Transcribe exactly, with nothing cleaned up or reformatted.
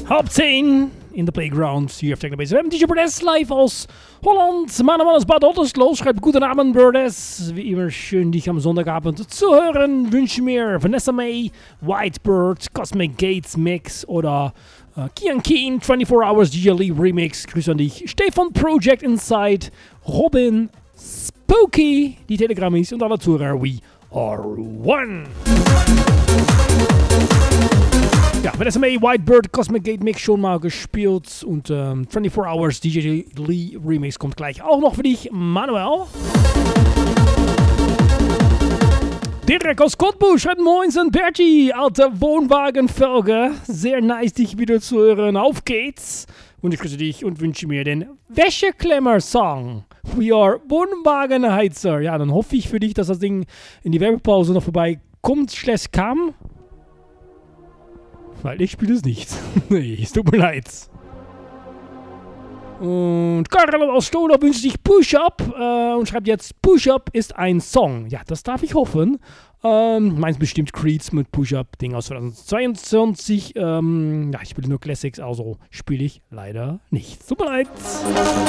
Halb zehn in the Playground hier auf Technobase. Wir haben D J Birdes live aus Holland. Mein Name ist Bad Ottersloh. Schreibt guten Abend, Birdes. Wie immer schön, dich am Sonntagabend zu hören. Wünsche mir Vanessa May, Whitebird, Cosmic Gates Mix oder uh, Kian Keen, twenty-four hours D J Lee Remix. Grüße an dich. Stefan Project Inside, Robin, Spooky, die Telegrammis und alle Zuhörer. We are one. Ja, Vanessa May, Whitebird, Cosmic Gate Mix schon mal gespielt und ähm, twenty-four hours D J Lee Remix kommt gleich auch noch für dich, Manuel. Dirk aus Cottbus schreibt Moinsen, Bertie, alter Wohnwagenfelge. Sehr nice, dich wieder zu hören. Auf geht's. Und ich grüße dich und wünsche mir den Wäscheklemmer-Song. We are Wohnwagenheizer. Ja, dann hoffe ich für dich, dass das Ding in die Werbepause noch vorbei kommt, schlecht kam. Weil ich spiele es nicht. Nee, es tut mir leid. Und Karl aus Stola wünscht sich Push-Up äh, und schreibt jetzt, Push-Up ist ein Song. Ja, das darf ich hoffen. Ähm, meins bestimmt Creeds mit Push-Up, Ding aus zweitausendzweiundzwanzig. Ähm, ja, ich spiele nur Classics, also spiele ich leider nicht. Tut mir leid.